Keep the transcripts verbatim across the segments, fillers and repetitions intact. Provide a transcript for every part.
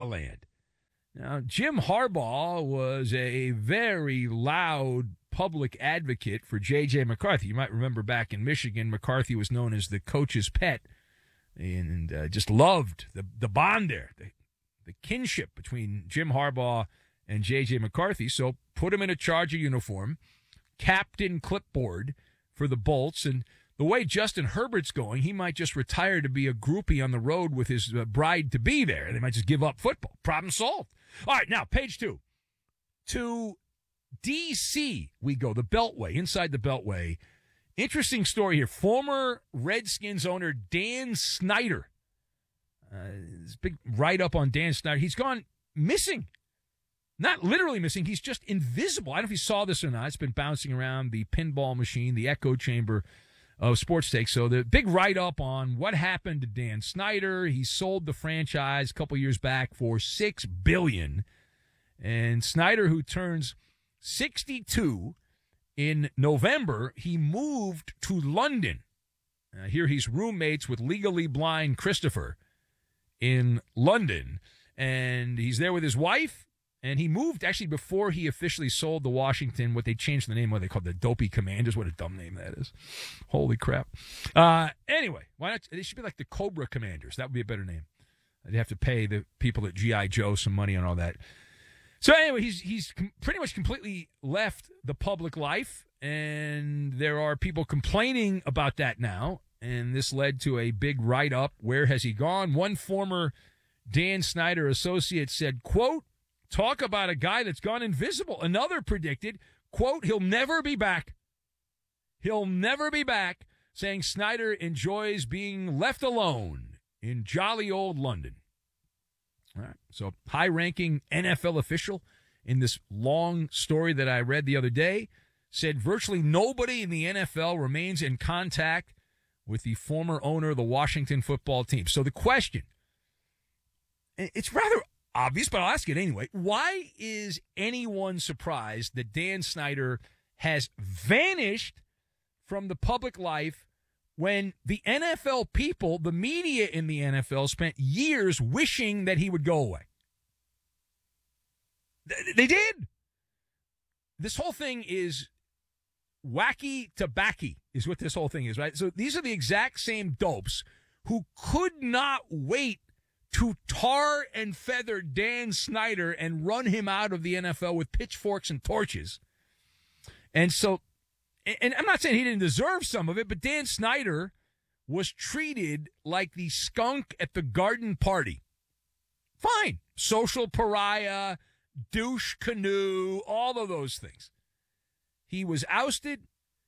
Land. Now, Jim Harbaugh was a very loud public advocate for J J. McCarthy. You might remember back in Michigan, McCarthy was known as the coach's pet and uh, just loved the, the bond there, the, the kinship between Jim Harbaugh and J J. McCarthy. So put him in a Charger uniform, captain clipboard for the Bolts, and the way Justin Herbert's going, he might just retire to be a groupie on the road with his uh, bride-to-be there. They might just give up football. Problem solved. All right, now, page two. To D C we go, the Beltway, inside the Beltway. Interesting story here. Former Redskins owner Dan Snyder. Uh, this big write-up on Dan Snyder. He's gone missing. Not literally missing. He's just invisible. I don't know if you saw this or not. It's been bouncing around the pinball machine, the echo chamber of Sports Take. So the big write-up on what happened to Dan Snyder. He sold the franchise a couple years back for six billion dollars. And Snyder, who turns sixty-two in November, he moved to London. Uh, here he's roommates with Legally Blind Christopher in London. And he's there with his wife. And he moved actually before he officially sold the Washington, what they changed the name, what they called the Dopey Commanders. What a dumb name that is. Holy crap. Uh, anyway, why not? They should be like the Cobra Commanders. That would be a better name. They'd have to pay the people at G I. Joe some money on all that. So anyway, he's he's com- pretty much completely left the public life, and there are people complaining about that now, and this led to a big write-up. Where has he gone? One former Dan Snyder associate said, quote, "Talk about a guy that's gone invisible." Another predicted, quote, "He'll never be back. He'll never be back," saying Snyder enjoys being left alone in jolly old London. All right. So high-ranking N F L official in this long story that I read the other day said virtually nobody in the N F L remains in contact with the former owner of the Washington football team. So the question, it's rather obvious, but I'll ask it anyway. Why is anyone surprised that Dan Snyder has vanished from the public life when the N F L people, the media in the N F L, spent years wishing that he would go away? They did. This whole thing is wacky to backy, is what this whole thing is, right? So these are the exact same dopes who could not wait to tar and feather Dan Snyder and run him out of the N F L with pitchforks and torches. And so, and I'm not saying he didn't deserve some of it, but Dan Snyder was treated like the skunk at the garden party. Fine. Social pariah, douche canoe, all of those things. He was ousted,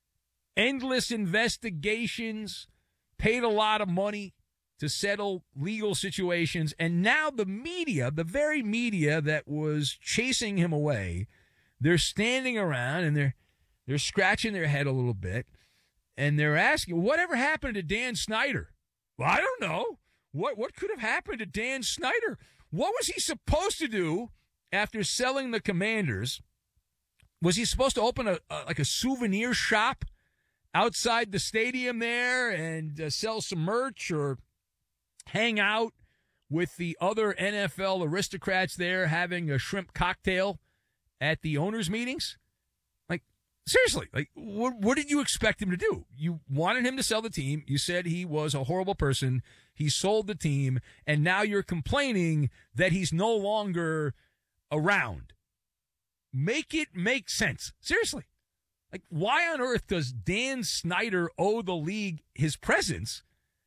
endless investigations, paid a lot of money to settle legal situations, and now the media, the very media that was chasing him away, they're standing around and they're they're scratching their head a little bit, and they're asking, whatever happened to Dan Snyder? Well, I don't know. What what could have happened to Dan Snyder? What was he supposed to do after selling the Commanders? Was he supposed to open a, a like a souvenir shop outside the stadium there and uh, sell some merch, or hang out with the other N F L aristocrats there having a shrimp cocktail at the owners' meetings? Like, seriously, like, what, what did you expect him to do? You wanted him to sell the team. You said he was a horrible person. He sold the team, and now you're complaining that he's no longer around. Make it make sense. Seriously. Like, why on earth does Dan Snyder owe the league his presence?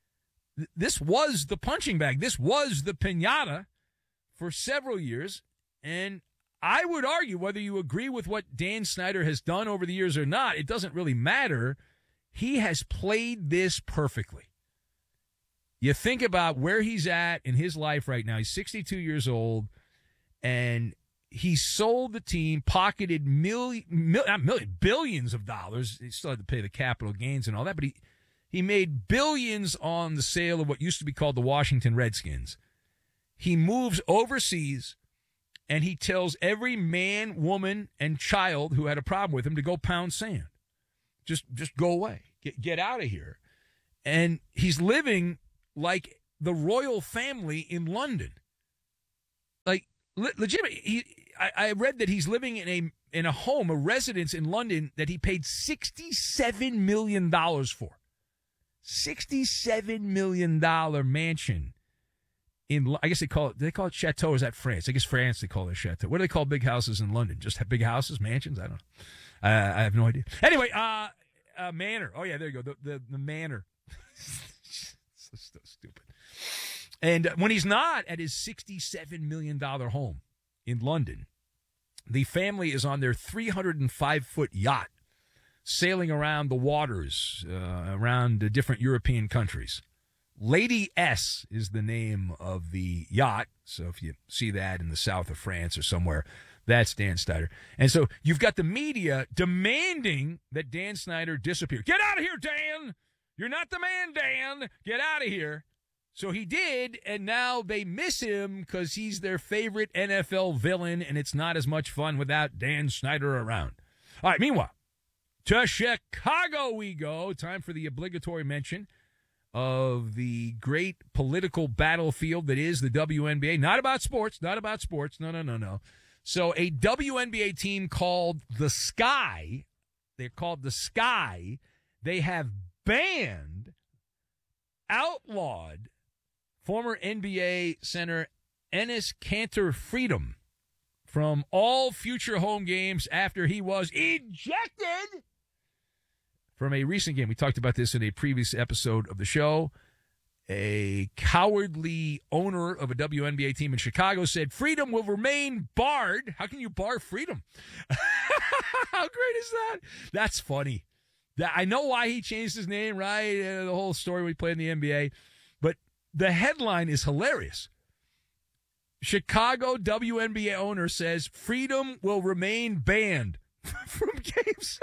This was the punching bag. This was the piñata for several years. And I would argue, whether you agree with what Dan Snyder has done over the years or not, it doesn't really matter. He has played this perfectly. You think about where he's at in his life right now. He's sixty-two years old, and he sold the team, pocketed million, mil, not million, billions of dollars. He still had to pay the capital gains and all that, but he He made billions on the sale of what used to be called the Washington Redskins. He moves overseas, and he tells every man, woman, and child who had a problem with him to go pound sand. Just just go away. Get, get out of here. And he's living like the royal family in London. Le- legitimate. He, I, I read that he's living in a in a home, a residence in London that he paid sixty-seven million dollars for. sixty-seven million dollars mansion in, I guess they call it, do they call it chateau, or is that France? I guess France, they call it a chateau. What do they call big houses in London? Just have big houses, mansions? I don't know. Uh, I have no idea. Anyway, uh, uh, manor. Oh, yeah, there you go. The, the, the manor. so, so stupid. And when he's not at his sixty-seven million dollars home in London, the family is on their three hundred five foot yacht sailing around the waters, uh, around the different European countries. Lady S is the name of the yacht. So if you see that in the south of France or somewhere, that's Dan Snyder. And so you've got the media demanding that Dan Snyder disappear. Get out of here, Dan! You're not the man, Dan! Get out of here! So he did, and now they miss him because he's their favorite N F L villain, and it's not as much fun without Dan Snyder around. All right, meanwhile, to Chicago we go. Time for the obligatory mention of the great political battlefield that is the W N B A. Not about sports, not about sports. No, no, no, no. So a W N B A team called the Sky, they're called the Sky, they have banned, outlawed, former N B A center Enes Kanter Freedom from all future home games after he was ejected from a recent game. We talked about this in a previous episode of the show. A cowardly owner of a W N B A team in Chicago said Freedom will remain barred. How can you bar Freedom? How great is that? That's funny. I know why he changed his name, right? Uh, the whole story we played in the N B A. But the headline is hilarious. Chicago W N B A owner says Freedom will remain banned from games.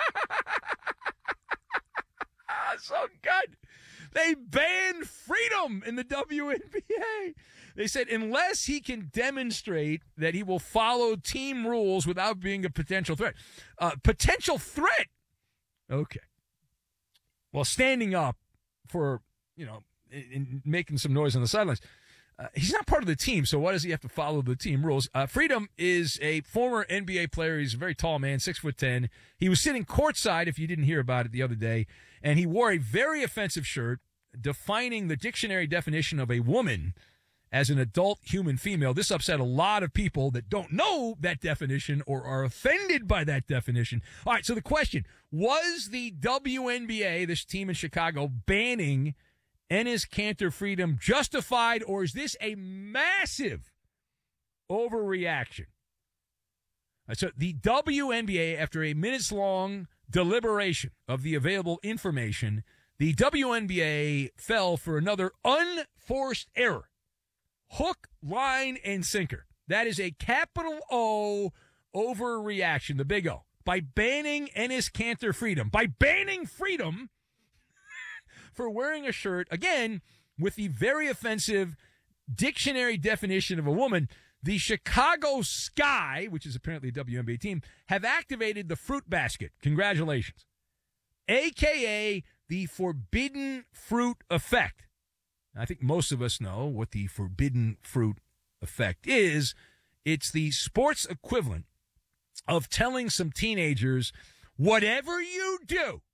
So good. They banned Freedom in the W N B A. They said unless he can demonstrate that he will follow team rules without being a potential threat. Uh, potential threat. Okay. Well, standing up for, you know, in, in making some noise on the sidelines. Uh, he's not part of the team, so why does he have to follow the team rules? Uh, Freedom is a former N B A player. He's a very tall man, six foot ten. He was sitting courtside, if you didn't hear about it the other day, and he wore a very offensive shirt defining the dictionary definition of a woman as an adult human female. This upset a lot of people that don't know that definition or are offended by that definition. All right, so the question, was the W N B A, this team in Chicago, banning Enes Kanter Freedom justified, or is this a massive overreaction? Right, so the W N B A, after a minutes-long deliberation of the available information, the W N B A fell for another unforced error. Hook, line, and sinker. That is a capital O overreaction, the big O. By banning Enes Kanter Freedom. By banning Freedom for wearing a shirt, again, with the very offensive dictionary definition of a woman, the Chicago Sky, which is apparently a W N B A team, have activated the fruit basket. Congratulations. A K A the forbidden fruit effect. I think most of us know what the forbidden fruit effect is. It's the sports equivalent of telling some teenagers, whatever you do,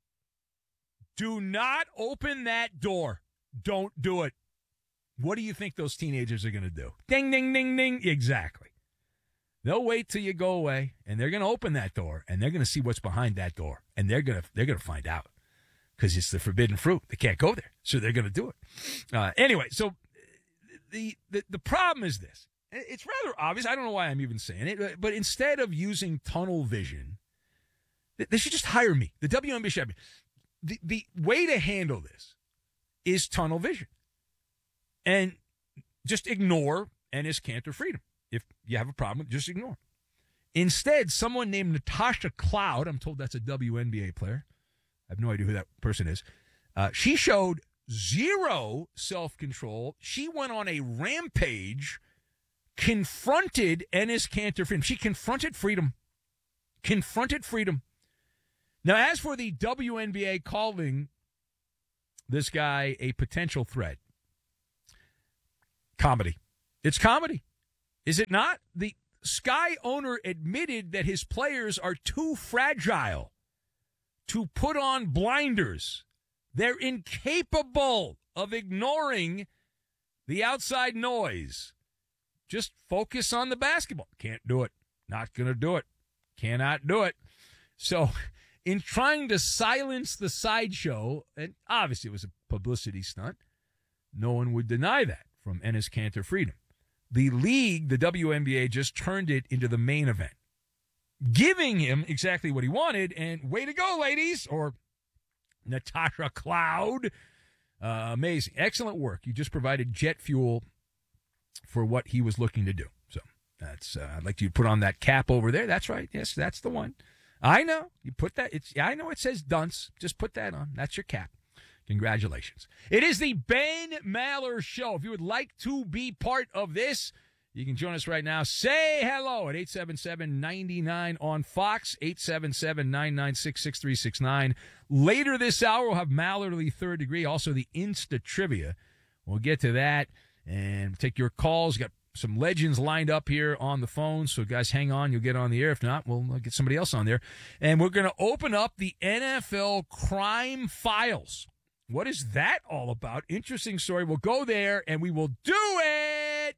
do not open that door. Don't do it. What do you think those teenagers are going to do? Ding, ding, ding, ding. Exactly. They'll wait till you go away, and they're going to open that door, and they're going to see what's behind that door, and they're going to they're going to find out because it's the forbidden fruit. They can't go there, so they're going to do it. Uh, anyway, so the, the the problem is this. It's rather obvious. I don't know why I'm even saying it, but instead of using tunnel vision, they should just hire me. The W N B A should. The, the way to handle this is tunnel vision. And just ignore Enes Kanter Freedom. If you have a problem, just ignore. Instead, someone named Natasha Cloud, I'm told that's a W N B A player. I have no idea who that person is. Uh, she showed zero self-control. She went on a rampage, confronted Enes Kanter Freedom. She confronted Freedom. Confronted Freedom. Now, as for the W N B A calling this guy a potential threat, comedy. It's comedy. Is it not? The Sky owner admitted that his players are too fragile to put on blinders. They're incapable of ignoring the outside noise. Just focus on the basketball. Can't do it. Not going to do it. Cannot do it. So in trying to silence the sideshow, and obviously it was a publicity stunt, no one would deny that from Enes Kanter Freedom. The league, the W N B A, just turned it into the main event, giving him exactly what he wanted. And way to go, ladies, or Natasha Cloud. Uh, amazing. Excellent work. You just provided jet fuel for what he was looking to do. So that's, uh, I'd like you to put on that cap over there. That's right. Yes, that's the one. I know. You put that. It's. I know it says dunce. Just put that on. That's your cap. Congratulations. It is the Ben Maller Show. If you would like to be part of this, you can join us right now. Say hello at eight seven seven, nine nine on Fox, eight seven seven, nine nine six, six three six nine. Later this hour, we'll have Mallerly Third Degree, also the Insta Trivia. We'll get to that and take your calls. Got some legends lined up here on the phone, so guys, hang on. You'll get on the air. If not, we'll get somebody else on there. And we're going to open up the N F L Crime Files. What is that all about? Interesting story. We'll go there, and we will do it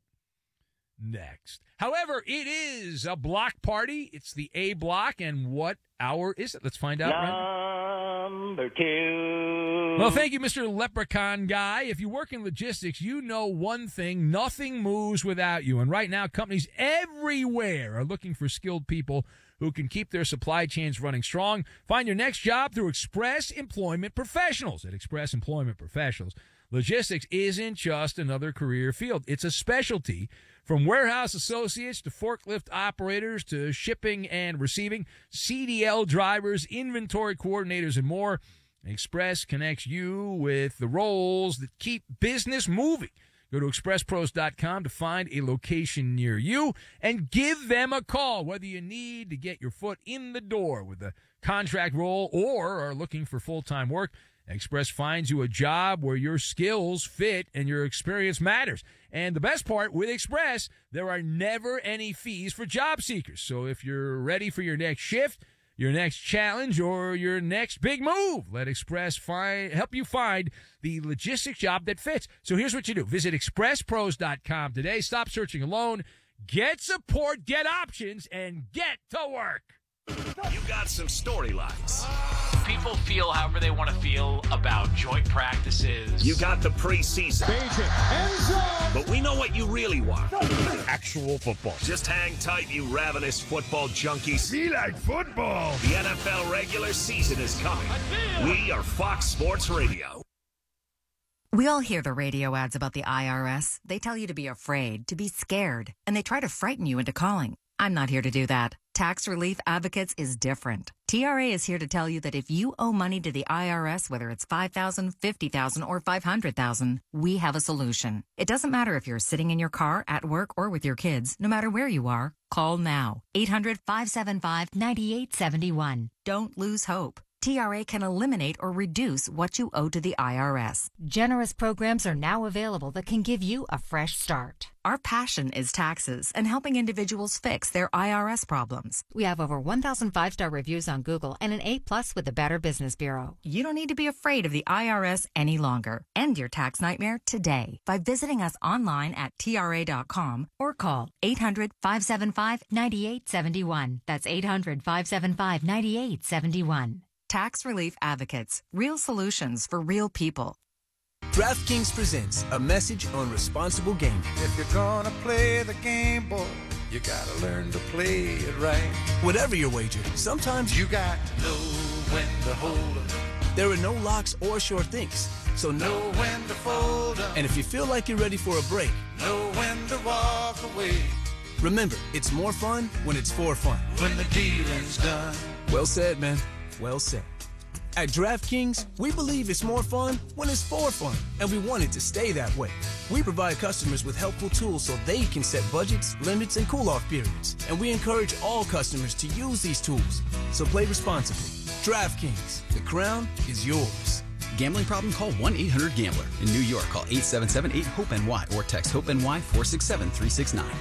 next. However, it is a block party. It's the A block, and what hour is it? Let's find out. Number right two. Well, thank you, Mister Leprechaun Guy. If you work in logistics, you know one thing. Nothing moves without you. And right now, companies everywhere are looking for skilled people who can keep their supply chains running strong. Find your next job through Express Employment Professionals. At Express Employment Professionals, logistics isn't just another career field. It's a specialty. From warehouse associates to forklift operators to shipping and receiving, C D L drivers, inventory coordinators, and more, Express connects you with the roles that keep business moving. Go to express pros dot com to find a location near you and give them a call, whether you need to get your foot in the door with a contract role or are looking for full-time work. Express finds you a job where your skills fit and your experience matters. And the best part, with Express, there are never any fees for job seekers. So if you're ready for your next shift, your next challenge, or your next big move, let Express find, help you find the logistics job that fits. So here's what you do. Visit express pros dot com today. Stop searching alone. Get support, get options, and get to work. You got some storylines. People feel however they want to feel about joint practices. You got the preseason. But we know what you really want. Actual football. Just hang tight, you ravenous football junkies. Be like football. The N F L regular season is coming. We are Fox Sports Radio. We all hear the radio ads about the I R S. They tell you to be afraid, to be scared, and they try to frighten you into calling. I'm not here to do that. Tax Relief Advocates is different. T R A is here to tell you that if you owe money to the I R S, whether it's five thousand dollars, fifty thousand dollars, or five hundred thousand dollars, we have a solution. It doesn't matter if you're sitting in your car, at work, or with your kids. No matter where you are, call now. eight hundred, five seven five, nine eight seven one. Don't lose hope. T R A can eliminate or reduce what you owe to the I R S. Generous programs are now available that can give you a fresh start. Our passion is taxes and helping individuals fix their I R S problems. We have over one thousand five-star reviews on Google and an A plus with the Better Business Bureau. You don't need to be afraid of the I R S any longer. End your tax nightmare today by visiting us online at T R A dot com or call eight hundred, five seven five, nine eight seven one. That's eight hundred, five seven five, nine eight seven one. Tax Relief Advocates. Real solutions for real people. DraftKings presents a message on responsible gaming. If you're gonna play the game, boy, you gotta learn to play it right. Whatever your wager, sometimes you got to know when to hold up. There are no locks or sure things, so know know when to fold up. And if you feel like you're ready for a break, know when to walk away. remember, it's more fun when it's for fun. When the dealing's done. Well said, man. Well said. At DraftKings, we believe it's more fun when it's for fun, and we want it to stay that way. We provide customers with helpful tools so they can set budgets, limits, and cool-off periods, and we encourage all customers to use these tools. So play responsibly. DraftKings, the crown is yours. Gambling problem? Call one eight hundred gambler. In New York, call eight seven seven, eight, HOPE-N Y or text HOPE-N Y four six seven, three six nine.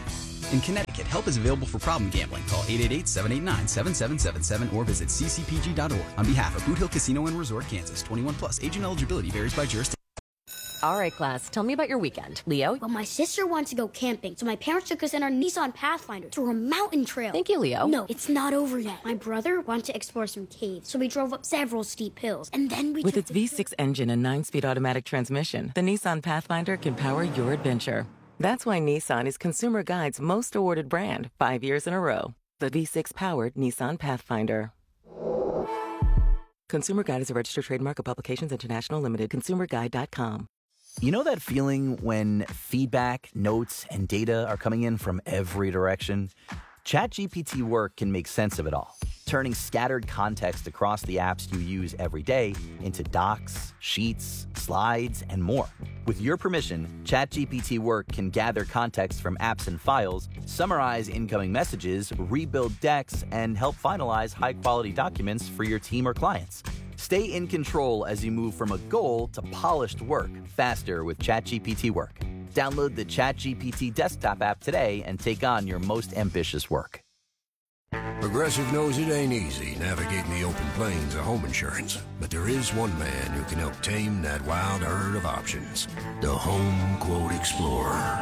In Connecticut, help is available for problem gambling. Call eight eight eight, seven eight nine, seven seven seven seven or visit c c p g dot org. On behalf of Boot Hill Casino and Resort, Kansas, twenty-one plus, age and eligibility varies by jurisdiction. All right, class, tell me about your weekend. Leo? Well, my sister wants to go camping, so my parents took us in our Nissan Pathfinder to a mountain trail. Thank you, Leo. No, it's not over yet. My brother wants to explore some caves, so we drove up several steep hills, and then we With took its V six engine and nine-speed automatic transmission, the Nissan Pathfinder can power your adventure. That's why Nissan is Consumer Guide's most awarded brand five years in a row. The V six-powered Nissan Pathfinder. Consumer Guide is a registered trademark of Publications International Limited. consumer guide dot com. You know that feeling when feedback, notes, and data are coming in from every direction? ChatGPT Work can make sense of it all, turning scattered context across the apps you use every day into docs, sheets, slides, and more. With your permission, ChatGPT Work can gather context from apps and files, summarize incoming messages, rebuild decks, and help finalize high-quality documents for your team or clients. Stay in control as you move from a goal to polished work faster with ChatGPT Work. Download the ChatGPT desktop app today and take on your most ambitious work. Progressive knows it ain't easy navigating the open plains of home insurance, but there is one man who can help tame that wild herd of options. The Home Quote Explorer.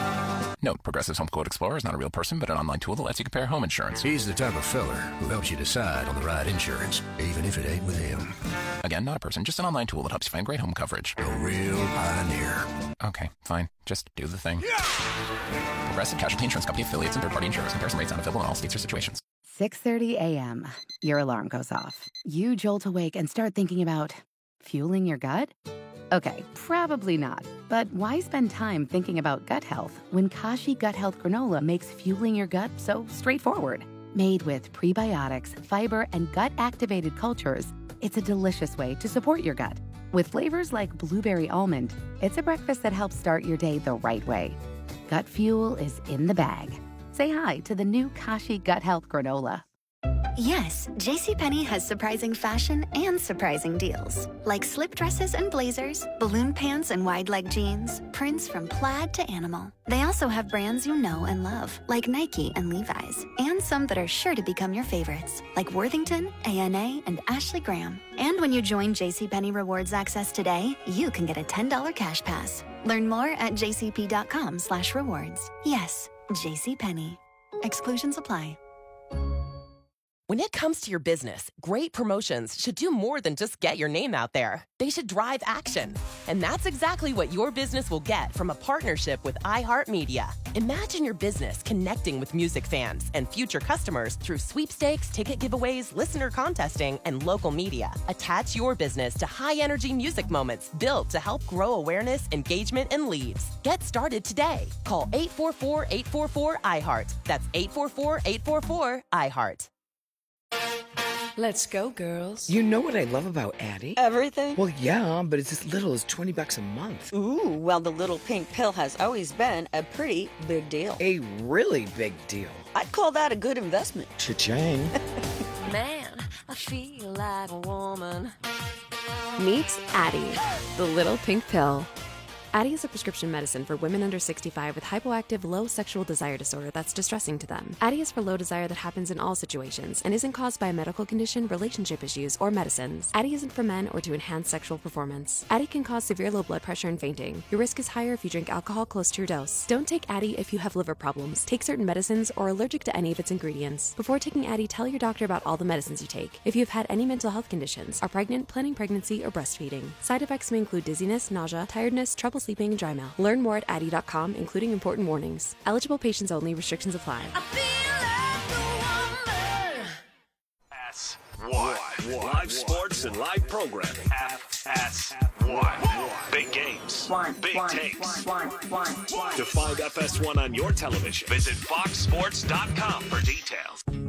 Note, Progressive's Home Quote Explorer is not a real person, but an online tool that lets you compare home insurance. He's the type of feller who helps you decide on the right insurance, even if it ain't with him. Again, not a person, just an online tool that helps you find great home coverage. A real pioneer. Okay, fine. Just do the thing. Yeah! Progressive Casualty Insurance Company affiliates and third-party insurers. Comparison rates not available in all states or situations. six thirty a.m. Your alarm goes off. You jolt awake and start thinking about fueling your gut? Okay, probably not. But why spend time thinking about gut health when Kashi Gut Health Granola makes fueling your gut so straightforward? Made with prebiotics, fiber, and gut-activated cultures, it's a delicious way to support your gut. With flavors like blueberry almond, it's a breakfast that helps start your day the right way. Gut fuel is in the bag. Say hi to the new Kashi Gut Health Granola. Yes, JCPenney has surprising fashion and surprising deals. Like slip dresses and blazers, balloon pants and wide leg jeans, prints from plaid to animal. They also have brands you know and love, like Nike and Levi's, and some that are sure to become your favorites, like Worthington, A N A, and Ashley Graham. And when you join JCPenney Rewards Access today, you can get a ten dollars cash pass. Learn more at jcp.com slash rewards. Yes, JCPenney. Exclusions apply. When it comes to your business, great promotions should do more than just get your name out there. They should drive action. And that's exactly what your business will get from a partnership with iHeartMedia. Imagine your business connecting with music fans and future customers through sweepstakes, ticket giveaways, listener contesting, and local media. Attach your business to high-energy music moments built to help grow awareness, engagement, and leads. Get started today. Call eight four four, eight four four, I heart. That's eight four four, eight four four, I heart. Let's go, girls. You know what I love about Addie? Everything? Well, yeah, but it's as little as twenty bucks a month. Ooh, well, the little pink pill has always been a pretty big deal. A really big deal. I'd call that a good investment. Cha-ching. Man, I feel like a woman. Meet Addie, the little pink pill. Addie is a prescription medicine for women under sixty-five with hypoactive low sexual desire disorder that's distressing to them. Addie is for low desire that happens in all situations and isn't caused by a medical condition, relationship issues, or medicines. Addie isn't for men or to enhance sexual performance. Addie can cause severe low blood pressure and fainting. Your risk is higher if you drink alcohol close to your dose. Don't take Addie if you have liver problems, take certain medicines, or are allergic to any of its ingredients. Before taking Addie, tell your doctor about all the medicines you take. If you have had any mental health conditions, are pregnant, planning pregnancy, or breastfeeding. Side effects may include dizziness, nausea, tiredness, trouble sleeping, and dry mouth. Learn more at addie dot com, including important warnings. Eligible patients only. Restrictions apply. S one. Live sports and live programming. F S one. Big games. One, big one, takes. One, one, one. To find F S one on your television, visit fox sports dot com for details.